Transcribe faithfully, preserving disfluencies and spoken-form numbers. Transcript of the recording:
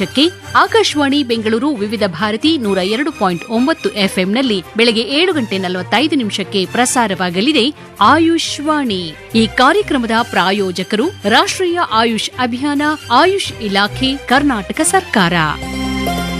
ನಿಮಿಷಕ್ಕೆ ಆಕಾಶವಾಣಿ ಬೆಂಗಳೂರು ವಿವಿಧ ಭಾರತಿ ನೂರ ಎರಡು ಪಾಯಿಂಟ್ ಒಂಬತ್ತು ಎಫ್ಎಂನಲ್ಲಿ ಬೆಳಗ್ಗೆ ಏಳು ಗಂಟೆ ನಲವತ್ತೈದು ನಿಮಿಷಕ್ಕೆ ಪ್ರಸಾರವಾಗಲಿದೆ ಆಯುಷ್ ವಾಣಿ. ಈ ಕಾರ್ಯಕ್ರಮದ ಪ್ರಾಯೋಜಕರು ರಾಷ್ಟ್ರೀಯ ಆಯುಷ್ ಅಭಿಯಾನ, ಆಯುಷ್ ಇಲಾಖೆ, ಕರ್ನಾಟಕ ಸರ್ಕಾರ.